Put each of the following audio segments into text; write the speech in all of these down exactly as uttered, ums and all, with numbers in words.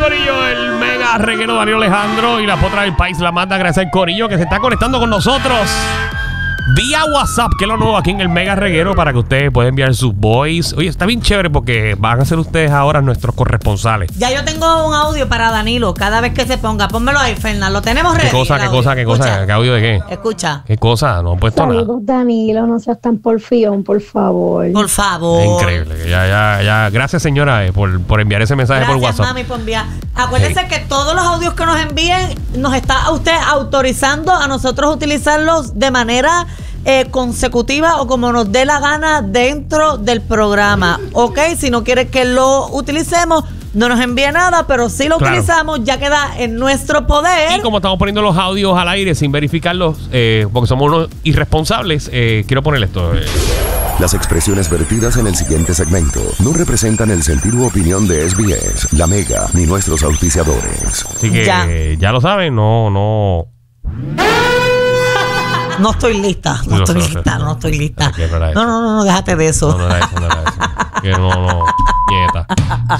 corillo, el mega reguero Danilo Alejandro y la potra del país, la manda. Gracias al corillo que se está conectando con nosotros vía WhatsApp, que es lo nuevo aquí en el mega reguero, para que ustedes puedan enviar sus voice. Oye, está bien chévere porque van a ser ustedes ahora nuestros corresponsales. Ya yo tengo un audio para Danilo cada vez que se ponga. Pónmelo ahí, Fernan. Lo tenemos ready. ¿Qué cosa, qué cosa, qué cosa? ¿Qué audio de qué? Escucha. ¿Qué cosa? No han puesto Saludos, nada. Danilo, no seas tan porfión, por favor. Por favor. Es increíble. Ya, ya, ya. Gracias, señora, eh, por, por enviar ese mensaje Gracias, por WhatsApp. mami, por enviar. Acuérdense Hey. que todos los audios que nos envíen nos está usted autorizando a nosotros utilizarlos de manera eh, consecutiva o como nos dé la gana dentro del programa. ¿Ok? Si no quiere que lo utilicemos, no nos envíe nada, pero si lo Claro. utilizamos, ya queda en nuestro poder. Y como estamos poniendo los audios al aire sin verificarlos, eh, porque somos unos irresponsables, eh, quiero poner esto. Eh. Las expresiones vertidas en el siguiente segmento no representan el sentido u opinión de S B S, La Mega, ni nuestros auspiciadores. Así que Ya. eh, ya lo saben, no, no. No estoy lista, no Lo estoy sé, lo sé. lista, no estoy lista. Ok, no era eso. No, no, no, no, déjate de eso. No, no era eso, no era eso. Que no, no. Nieta.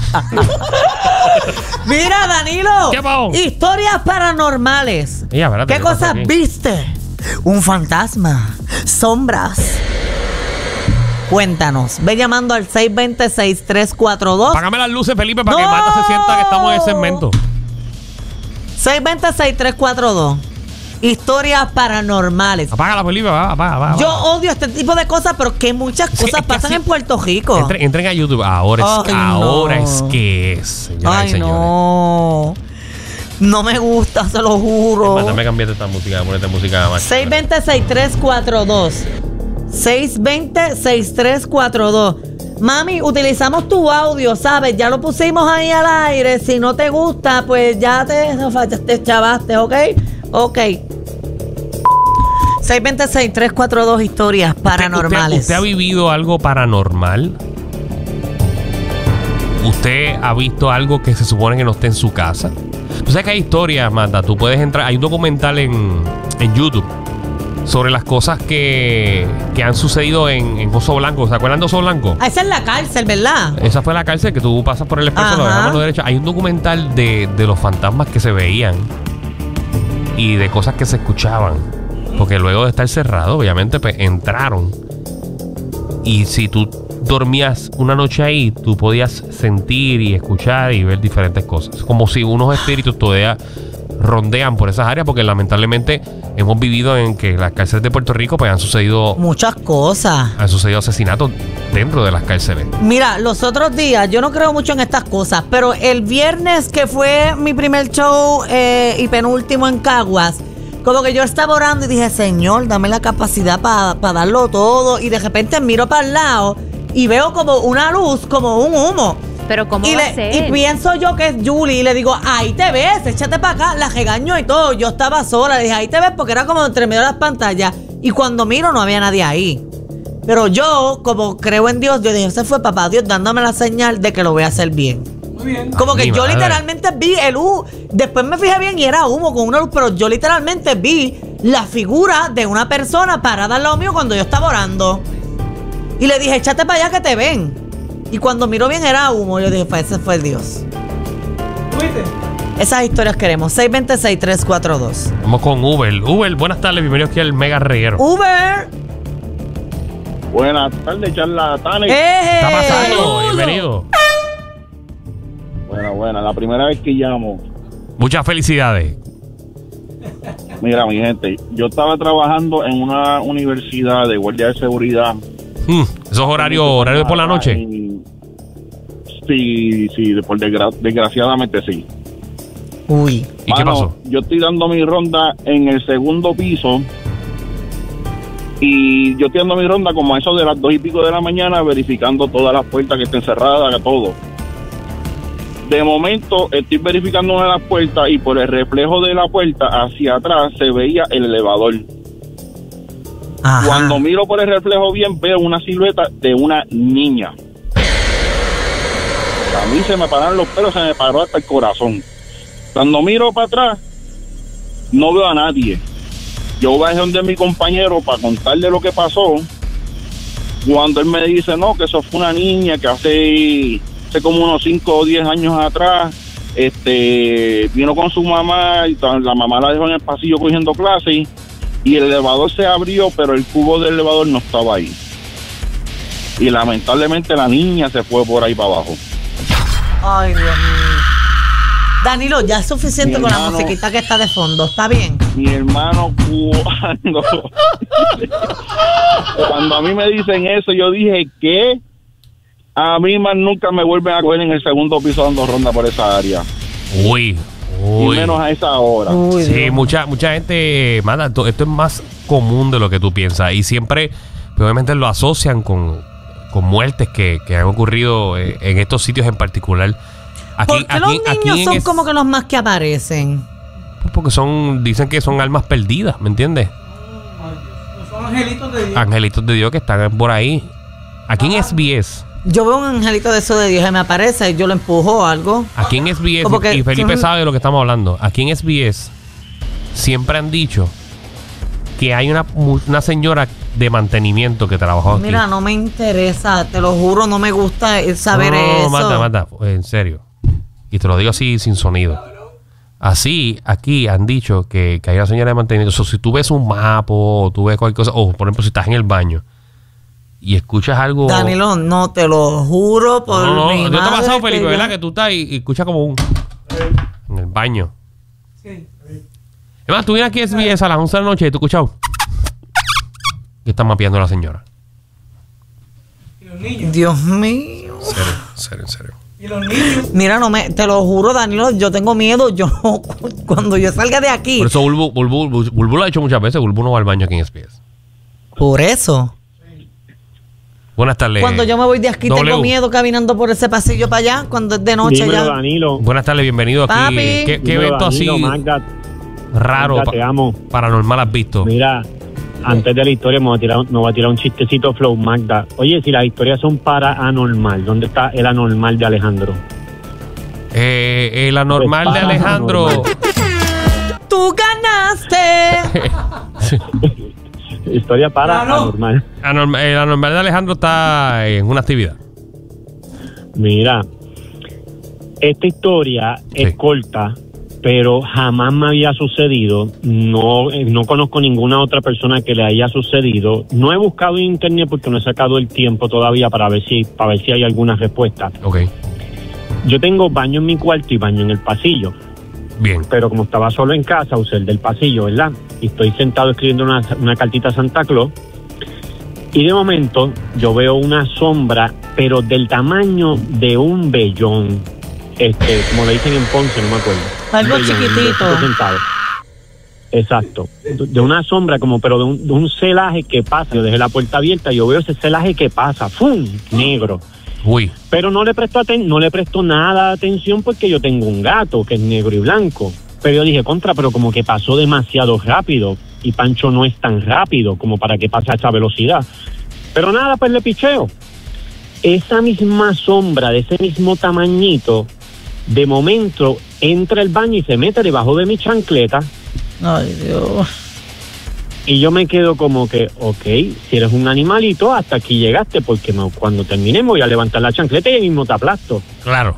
Mira, Danilo. ¿Qué pasó? Historias paranormales. Ella, espérate, ¿Qué ¿qué pasa cosas aquí? viste? Un fantasma. Sombras. Cuéntanos. Ve llamando al seis dos cero, seis tres cuatro dos. Págame las luces, Felipe, para ¡No! que Marta se sienta que estamos en el segmento. seis dos cero, seis tres cuatro dos. Historias paranormales. Apágala, Felipe, va, apaga, va. Yo odio este tipo de cosas, pero que muchas Es que- cosas es que pasan así- en Puerto Rico. Entren, entren a YouTube. Ahora es, Ay, ahora no. es que es, señoras y Ay, señores. no. No me gusta, se lo juro. Mándame cambiar esta música, ponete música más. seis dos cero, seis tres cuatro dos. seis dos cero, seis tres cuatro dos. Mami, utilizamos tu audio, ¿sabes? Ya lo pusimos ahí al aire. Si no te gusta, pues ya te, te chavaste, ¿ok? Ok. seis dos cero, seis tres cuatro dos historias paranormales. ¿Usted, usted ha vivido algo paranormal? ¿Usted ha visto algo que se supone que no esté en su casa? Tú sabes que hay historias, Marta. Tú puedes entrar. Hay un documental en, en YouTube sobre las cosas que, que han sucedido en, en Oso Blanco. ¿Se acuerdan de Oso Blanco? Ah, esa es la cárcel, ¿verdad? Esa fue la cárcel que tú pasas por el expreso, Ajá. lo dejamos a la derecha. Hay un documental de, de los fantasmas que se veían y de cosas que se escuchaban. Porque luego de estar cerrado, obviamente, pues entraron. Y si tú dormías una noche ahí, tú podías sentir y escuchar y ver diferentes cosas. Como si unos espíritus todavía rondean por esas áreas, porque lamentablemente hemos vivido en que las cárceles de Puerto Rico pues han sucedido, Muchas cosas. han sucedido asesinatos dentro de las cárceles. Mira, los otros días, yo no creo mucho en estas cosas, pero el viernes que fue mi primer show eh, y penúltimo en Caguas, como que yo estaba orando y dije, Señor, dame la capacidad para pa darlo todo. Y de repente miro para el lado y veo como una luz, como un humo. Pero ¿cómo Y, va le- a ser? y pienso yo que es Julie y le digo, ahí te ves, échate para acá. La regaño y todo. Yo estaba sola, le dije, ahí te ves, porque era como entre medio de las pantallas. Y cuando miro no había nadie ahí. Pero yo, como creo en Dios, yo dije, ese fue papá Dios dándome la señal de que lo voy a hacer bien. Muy bien. Como Ay, que mi yo madre. literalmente vi el humo. Después me fijé bien y era humo con una luz, pero yo literalmente vi la figura de una persona parada al lado mío cuando yo estaba orando. Y le dije, échate para allá que te ven. Y cuando miro bien era humo. Yo dije, pues ese fue el Dios. Esas historias queremos. seis dos cero, seis tres cuatro dos. Vamos con Uber. Uber, buenas tardes, bienvenidos aquí al Mega Reguero. Uber. Buenas tardes, charlatanes. ¡Eh! ¿Qué está pasando? Bienvenido. Buena, buena. La primera vez que llamo, Muchas felicidades. mira, mi gente, yo estaba trabajando en una universidad de guardia de seguridad. Mm, esos horarios, horarios de por la noche. Y- Sí, sí, de por desgra- desgraciadamente sí. Uy. ¿Y qué Mano, pasó? Yo estoy dando mi ronda en el segundo piso y yo estoy dando mi ronda como a eso de las dos y pico de la mañana, verificando todas las puertas que estén cerradas, todo. De momento estoy verificando una de las puertas y por el reflejo de la puerta hacia atrás se veía el elevador. Ajá. Cuando miro por el reflejo bien veo una silueta de una niña. A mí se me pararon los pelos, se me paró hasta el corazón. Cuando miro para atrás, no veo a nadie. Yo bajé donde mi compañero para contarle lo que pasó. Cuando él me dice, no, que eso fue una niña que hace, hace como unos cinco o diez años atrás este, vino con su mamá y la mamá la dejó en el pasillo cogiendo clases y el elevador se abrió, pero el cubo del elevador no estaba ahí. Y lamentablemente la niña se fue por ahí para abajo. Ay, Dios mío. Danilo, ya es suficiente Mi con hermano, la musiquita que está de fondo, ¿está bien? Mi hermano, cuando, cuando a mí me dicen eso, yo dije que a mí más nunca me vuelven a coger en el segundo piso dando ronda por esa área. Uy, uy. Y menos a esa hora. Uy, Sí, Dios. mucha mucha gente, manda, esto, esto es más común de lo que tú piensas y siempre, pues, obviamente lo asocian con, con muertes que, que han ocurrido eh, en estos sitios en particular. Aquí, ¿Por qué aquí- los niños aquí en son es- como que los más que aparecen? Porque son, dicen que son almas perdidas, ¿me entiendes? Son angelitos de Dios. Angelitos de Dios que están por ahí. Aquí en S B S, Yo veo un angelito de eso de Dios y me aparece y yo lo empujo o algo. aquí en S B S, Como que y Felipe son- sabe de lo que estamos hablando. Aquí en S B S siempre han dicho que hay una, una señora de mantenimiento que trabajó aquí. Mira, no me interesa, te lo juro, no me gusta el saber no, no, eso. mata, mata, en serio. Y te lo digo así sin sonido. Así, aquí han dicho que, que hay una señora de mantenimiento. O sea, si tú ves un mapa o tú ves cualquier cosa, o por ejemplo, si estás en el baño y escuchas algo. Danilo, no, te lo juro por no, no, mi no, ¿no te ha madre pasado, que Felipe, yo- verdad? Que tú estás y, y escuchas como un. En el baño. Sí. Es más, tú vienes aquí a S B S a las once de la noche y tú escuchas. Que está mapeando a la señora. Y los niños. Dios mío. En serio, en serio, en serio. Y los niños. Mira, no me, te lo juro, Danilo, yo tengo miedo. Yo cuando yo salga de aquí. Por eso Bulbu, Bulbu, Bulbu, Bulbu lo ha hecho muchas veces. Bulbu no va al baño aquí en S B S. Por eso. Buenas tardes. Cuando yo me voy de aquí W. tengo miedo caminando por ese pasillo para allá, cuando es de noche Dímelo, ya. Danilo. Buenas tardes, bienvenido aquí. Papi. ¿Qué, qué Dímelo, evento Danilo, así Magda, raro, Magda, te pa- amo. paranormal has visto? Mira, antes de la historia me voy a tirar, me voy a tirar un chistecito flow, Magda. Oye, si las historias son para anormal, ¿dónde está el anormal de Alejandro? Eh, el anormal Pues de para Alejandro. ¡Tú ganaste! Historia para Claro. anormal. Anorm- el anormal de Alejandro está en una actividad. Mira, esta historia Sí. es corta, pero jamás me había sucedido. No, eh, no conozco ninguna otra persona que le haya sucedido. No he buscado en internet porque no he sacado el tiempo todavía para ver si, para ver si hay alguna respuesta. Ok, Yo tengo baño en mi cuarto y baño en el pasillo, bien. pero como estaba solo en casa, usé el del pasillo, ¿verdad? Y estoy sentado escribiendo una, una cartita a Santa Claus. Y de momento yo veo una sombra, pero del tamaño de un vellón. Este, como le dicen en Ponce, no me acuerdo. Algo Un vellón, chiquitito. un sentado. Exacto. De una sombra como, pero de un, de un celaje que pasa. Yo dejé la puerta abierta, yo veo ese celaje que pasa, ¡fum! Negro. Uy, Pero no le presto aten no le presto nada de atención porque yo tengo un gato que es negro y blanco. Pero yo dije, contra, pero como que pasó demasiado rápido. Y Pancho no es tan rápido como para que pase a esa velocidad. Pero nada, pues le picheo. Esa misma sombra de ese mismo tamañito, de momento entra al baño y se mete debajo de mi chancleta. Ay, Dios. Y yo me quedo como que, ok, si eres un animalito, hasta aquí llegaste, porque me- cuando termine me voy a levantar la chancleta y ahí mismo te aplasto. claro.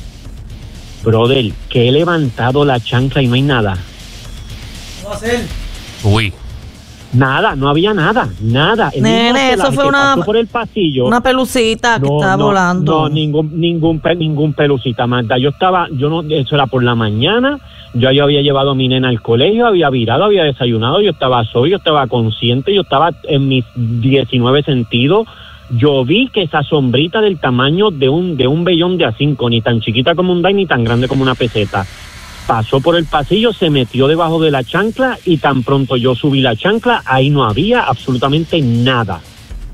Brother, que he levantado la chancla y no hay nada. ¿Qué va a hacer? Uy, Nada, no había nada, nada. El Nene, mismo eso celaje fue que una- pasó por el pasillo. Una pelucita que No, estaba no, volando. No, ningún, ningún, pe- ningún pelucita, Magda. Yo estaba, yo no, eso era por la mañana. Yo, yo había llevado a mi nena al colegio, había virado, había desayunado, yo estaba solo, yo estaba consciente, yo estaba en mis diecinueve sentidos. Yo vi que esa sombrita del tamaño de un, de un vellón de A cinco, ni tan chiquita como un dai, ni tan grande como una peseta, pasó por el pasillo, se metió debajo de la chancla y tan pronto yo subí la chancla, ahí no había absolutamente nada.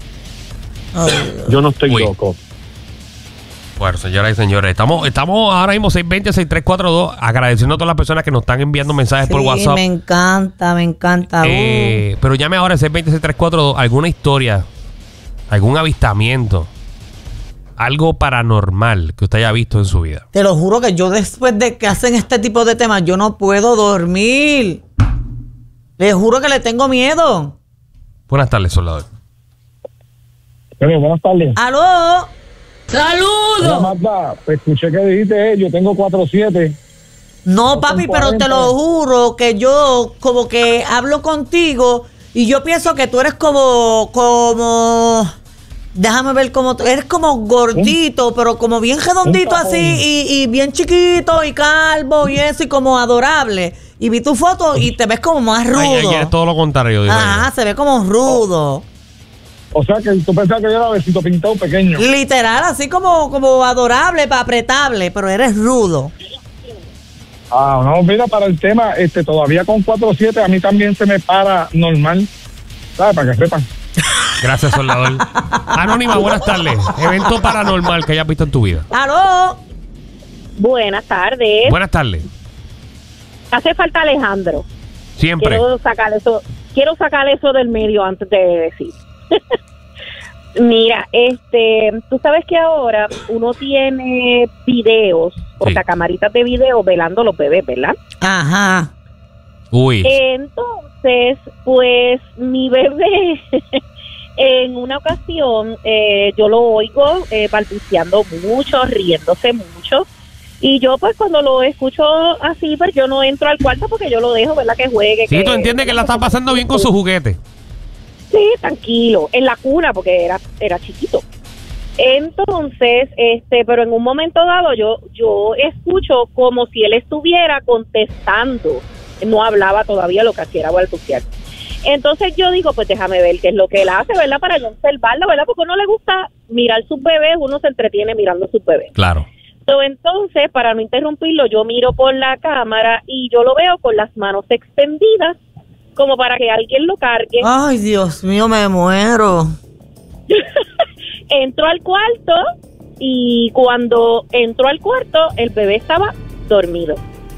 Ay, Dios. Yo no estoy Uy. loco. bueno, señoras y señores, estamos, estamos ahora mismo seis dos cero, seis tres cuatro dos, agradeciendo a todas las personas que nos están enviando mensajes por Sí, WhatsApp. me encanta, me encanta. Uh. Eh, pero llame ahora al seis dos cero, seis tres cuatro dos, alguna historia, algún avistamiento, algo paranormal que usted haya visto en su vida. Te lo juro que yo después de que hacen este tipo de temas, yo no puedo dormir. Les juro que le tengo miedo. Buenas tardes, soldador. Bueno, buenas tardes. ¡Aló! Mira, ¡Saludos! Magda, pues escuché que dijiste, eh, yo tengo cuatro siete. No, No papi, son pero te cuarenta. lo juro que yo como que hablo contigo y yo pienso que tú eres como, como, déjame ver cómo, tú- eres como gordito, pero como bien redondito Un así cajón. y, y bien chiquito y calvo y eso y como adorable. Y vi tu foto y te ves como más Ay, ay, rudo. es todo lo contrario. digo Ajá, se ve como rudo. O sea que tú pensabas que yo era besito pintado pequeño. Literal, así como, como adorable, apretable, pero eres rudo. Ah, no, mira, para el tema, este, todavía con cuatro siete a mí también se me para normal. ¿Sabes? Para que sepan. yo. Gracias, soldador. Anónima, buenas tardes. Evento paranormal que hayas visto en tu vida. ¡Aló! Buenas tardes. Buenas tardes. Hace falta Alejandro. Siempre. Quiero sacar eso, quiero sacar eso del medio antes de decir. Mira, este, tú sabes que ahora uno tiene videos, o Sí. sea, camaritas de video velando los bebés, ¿verdad? Ajá. Uy. Entonces, pues mi bebé, en una ocasión, eh, yo lo oigo eh, balbuceando mucho, riéndose mucho. Y yo, pues, cuando lo escucho así, pues yo no entro al cuarto porque yo lo dejo, ¿verdad? Que juegue. Sí, que, tú entiendes que la está pasando bien con su juguete. Sí, tranquilo, en la cuna, porque era, era chiquito. Entonces, este, pero en un momento dado yo, yo escucho como si él estuviera contestando. No hablaba todavía, lo que hacía era balbucear. Entonces yo digo, pues déjame ver qué es lo que él hace, ¿verdad? Para yo observarlo, ¿verdad? Porque a uno le gusta mirar sus bebés, uno se entretiene mirando sus bebés. Claro. So, entonces, para no interrumpirlo, yo miro por la cámara y yo lo veo con las manos extendidas, como para que alguien lo cargue. Ay, Dios mío, me muero. Entró al cuarto y cuando entró al cuarto, el bebé estaba dormido.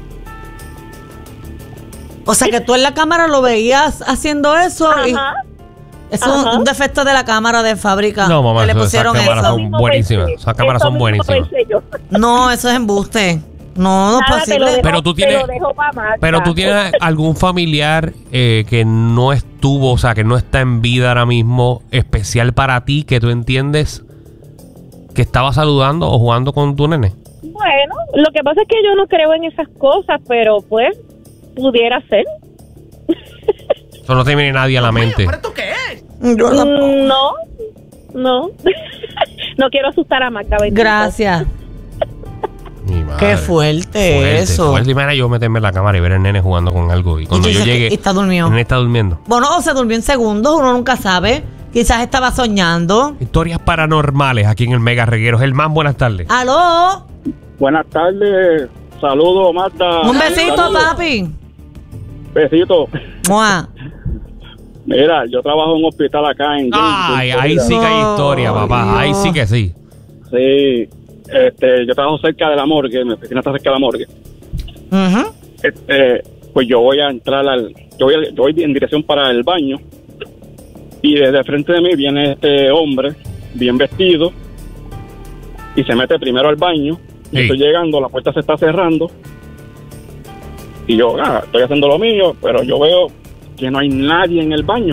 O sea que tú en la cámara lo veías haciendo eso. Y Ajá. es un, Ajá. un defecto de la cámara de fábrica. No, mamá, que le eso- pusieron esas cámaras eso. son buenísimas. Esas cámaras Eso son mismo buenísimas. pensé yo. No, eso es embuste. No, no es Nada, te lo posible. dejo- Pero tú te tienes- lo dejo pa' Magda. Pero tú tienes algún familiar eh, que no estuvo, o sea, que no está en vida ahora mismo, especial para ti, que tú entiendes que estaba saludando o jugando con tu nene. Bueno, lo que pasa es que yo no creo en esas cosas, pero pues pudiera ser. Eso no te viene nadie a la mente. Yo tampoco. Mm, No, no. No quiero asustar a Magda. bendito. Gracias. Mi madre. Qué fuerte, Fuerte, eso. fuerte. Imagina yo meterme en la cámara y ver al nene jugando con algo. Y cuando tú yo dices que llegue, está durmiendo. el nene está durmiendo. Bueno, o se durmió en segundos, uno nunca sabe. Quizás estaba soñando. Historias paranormales aquí en el Mega Reguero. Germán, buenas tardes. ¡Aló! Buenas tardes. Saludos, Marta. Un besito, Saludos. papi. Besito. Mua. Mira, yo trabajo en un hospital acá en Ay, Gainesville, ahí Florida. sí que hay No, historia, papá. Ahí Dios. sí que sí. Sí. Este, yo trabajo cerca de la morgue, mi oficina está cerca de la morgue. Ujú. Este, pues yo voy a entrar al, yo voy, a- yo voy en dirección para el baño y desde frente de mí viene este hombre bien vestido y se mete primero al baño. Y Sí. estoy llegando, la puerta se está cerrando y yo, ah, estoy haciendo lo mío, pero yo veo que no hay nadie en el baño.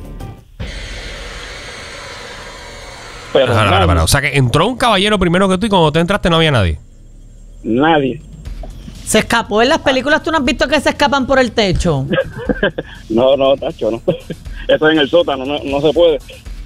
Pero Para, para, nadie, para. O sea que entró un caballero primero que tú y cuando tú entraste no había nadie. nadie. Se escapó. En las películas tú no has visto que se escapan por el techo. No, no, tacho, no. Eso es en el sótano, no, no se puede.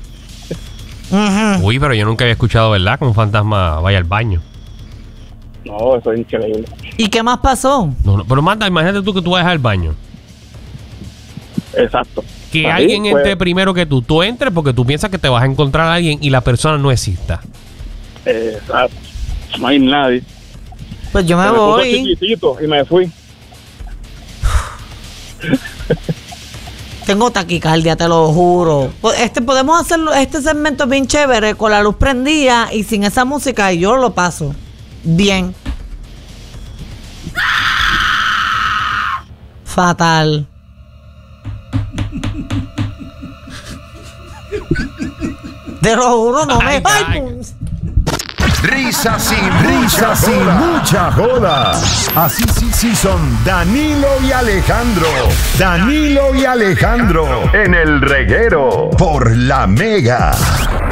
Ujú. Uy, pero yo nunca había escuchado, ¿verdad? Que un fantasma vaya al baño. No, eso es increíble. ¿Y qué más pasó? No, no, pero manda, imagínate tú que tú vayas al baño. Exacto. Que Ahí, alguien pues, entre primero que tú. Tú entres porque tú piensas que te vas a encontrar a alguien y la persona no exista. Exacto. No hay nadie. Pues yo me Se me puso voy. chiquitito y me fui. Tengo taquicardia, te lo juro. Pues, Este, podemos hacer este segmento bien chévere con la luz prendida y sin esa música y yo lo paso. Bien. Fatal. Te lo juro, no me... Ay, ¡Ay, ay. pum! Risas y risas y mucha joda. Así sí, sí son Danilo y Alejandro. Danilo y Alejandro en el reguero por la Mega.